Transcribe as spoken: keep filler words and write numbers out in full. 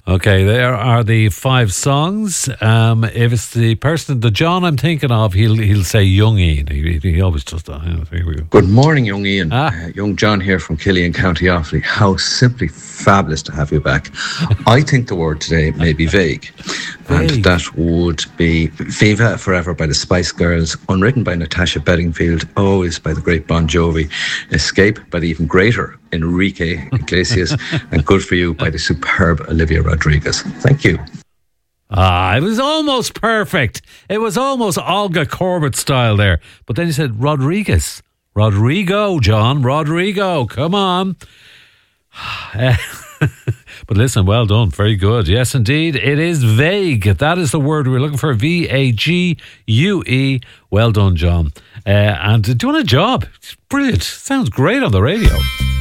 Okay, there are the five songs. Um, if it's the person, the John I'm thinking of, he'll he'll say Young Ian. He, he always does that. Here we go. Good morning, Young Ian. Ah. Uh, young John here from Killeen, County Offaly. How simply fabulous to have you back. I think the word today may be vague. And Vague. that would be Viva Forever by the Spice Girls, Unwritten by Natasha Bedingfield, Always by the great Bon Jovi, Escape by the even greater Enrique Iglesias, and Good For You by the superb Olivia Rodriguez. Thank you. Ah, it was almost perfect. It was almost Olga Corbett style there. But then you said Rodriguez. Rodrigo, John. Rodrigo. Come on. But listen, well done. Very good. Yes, indeed. It is vague. That is the word we're looking for. V A G U E. Well done, John. Uh, and doing a job. Brilliant. Sounds great on the radio.